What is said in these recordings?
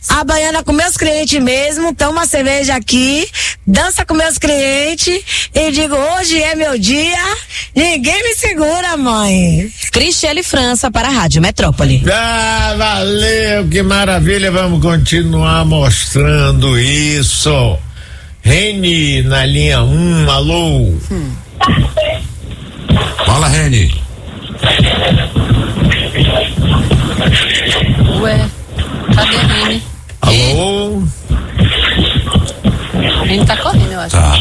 a baiana com meus clientes mesmo, toma uma cerveja aqui, dança com meus clientes e digo, hoje é meu dia, ninguém me segura, mãe. Cristiele França para a Rádio Metrópole. Ah, valeu, que maravilha, vamos continuar mostrando isso. Reni na linha 1, alô. Fala, Reni. Ué, cadê a Reni? Alô? A Reni tá correndo, eu acho. Tá.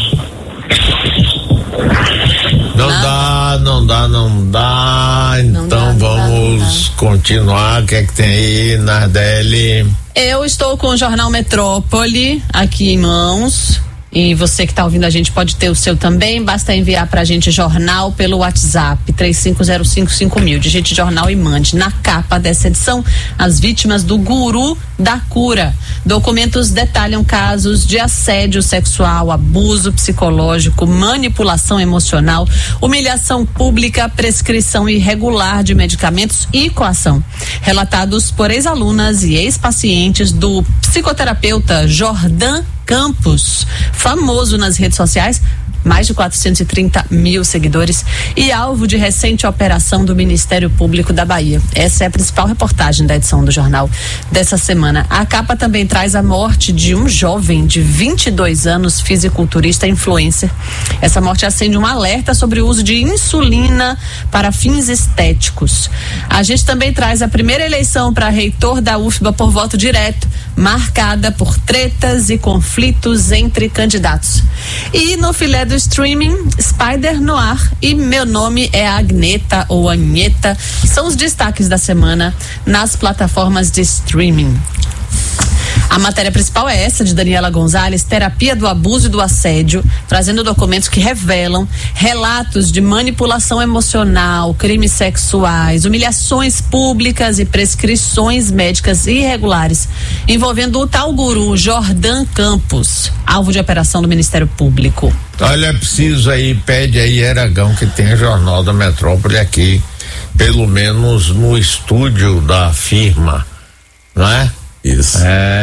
Não dá. Então vamos continuar. O que é que tem aí, Nardelli? Eu estou com o Jornal Metrópole aqui em mãos. E você que está ouvindo a gente pode ter o seu também, basta enviar pra gente jornal pelo WhatsApp 35055000, digite jornal e mande. Na capa dessa edição, as vítimas do Guru da Cura. Documentos detalham casos de assédio sexual, abuso psicológico, manipulação emocional, humilhação pública, prescrição irregular de medicamentos e coação. Relatados por ex-alunas e ex-pacientes do psicoterapeuta Jordan Campos, famoso nas redes sociais, mais de 430 mil seguidores e alvo de recente operação do Ministério Público da Bahia. Essa é a principal reportagem da edição do jornal dessa semana. A capa também traz a morte de um jovem de 22 anos, fisiculturista influencer. Essa morte acende um alerta sobre o uso de insulina para fins estéticos. A gente também traz a primeira eleição para reitor da UFBA por voto direto, marcada por tretas e conflitos entre candidatos. E no filé do streaming, Spider Noir e Meu Nome é Agneta ou Anheta são os destaques da semana nas plataformas de streaming. A matéria principal é essa, de Daniela Gonzalez, Terapia do Abuso e do Assédio, trazendo documentos que revelam relatos de manipulação emocional, crimes sexuais, humilhações públicas e prescrições médicas irregulares, envolvendo o tal guru Jordan Campos, alvo de operação do Ministério Público. Olha, preciso aí, pede aí, Aragão, que tem Jornal da Metrópole aqui, pelo menos no estúdio da firma, não é? Isso.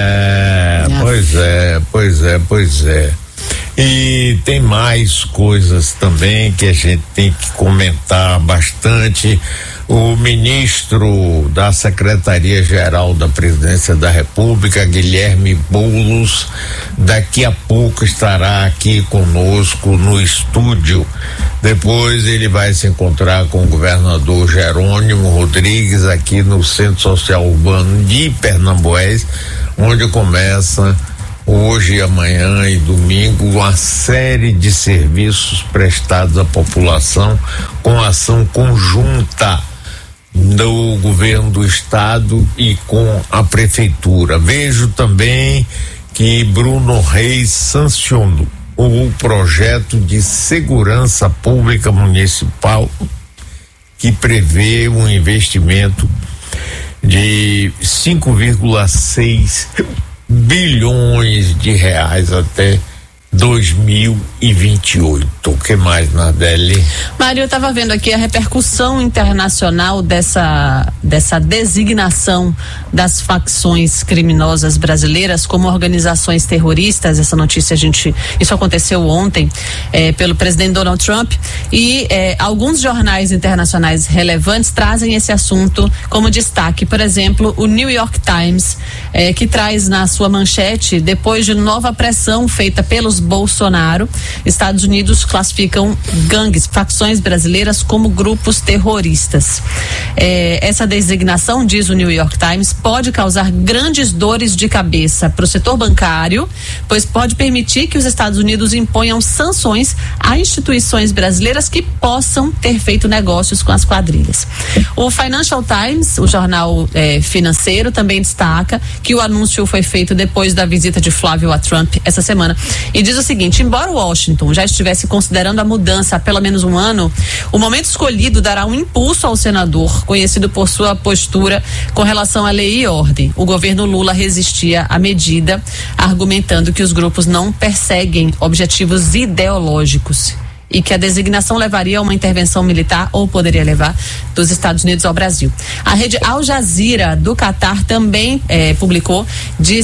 Pois é. E tem mais coisas também que a gente tem que comentar bastante. O ministro da Secretaria-Geral da Presidência da República, Guilherme Boulos, daqui a pouco estará aqui conosco no estúdio. Depois ele vai se encontrar com o governador Jerônimo Rodrigues aqui no Centro Social Urbano de Pernambués, onde começa hoje, amanhã e domingo uma série de serviços prestados à população com ação conjunta do governo do estado e com a prefeitura. Vejo também que Bruno Reis sancionou o projeto de segurança pública municipal que prevê um investimento de 5,6 bilhões de reais até 2028. O que mais, Nardelli? Mário, eu estava vendo aqui a repercussão internacional dessa designação das facções criminosas brasileiras como organizações terroristas. Essa notícia isso aconteceu ontem pelo presidente Donald Trump e alguns jornais internacionais relevantes trazem esse assunto como destaque. Por exemplo, o New York Times, que traz na sua manchete: depois de nova pressão feita pelos Bolsonaro, Estados Unidos classificam gangues, facções brasileiras como grupos terroristas. Essa designação, diz o New York Times, pode causar grandes dores de cabeça para o setor bancário, pois pode permitir que os Estados Unidos imponham sanções a instituições brasileiras que possam ter feito negócios com as quadrilhas. O Financial Times, o jornal financeiro, também destaca que o anúncio foi feito depois da visita de Flávio a Trump essa semana e diz o seguinte: embora Washington já estivesse considerando a mudança há pelo menos um ano, o momento escolhido dará um impulso ao senador, conhecido por sua postura com relação à lei e ordem. O governo Lula resistia à medida, argumentando que os grupos não perseguem objetivos ideológicos e que a designação levaria a uma intervenção militar, ou poderia levar, dos Estados Unidos ao Brasil. A rede Al Jazeera do Catar também publicou, diz